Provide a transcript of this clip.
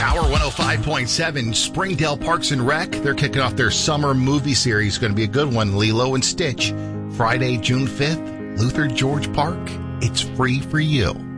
Power 105.7, Springdale Parks and Rec. They're kicking off their summer movie series. Going to be a good one, Lilo and Stitch. Friday, June 5th, Luther George Park. It's free for you.